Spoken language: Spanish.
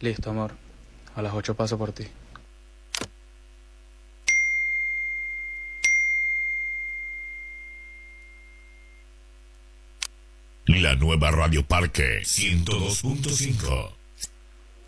Listo, amor. A las 8 paso por ti. La nueva Radio Parque 102.5.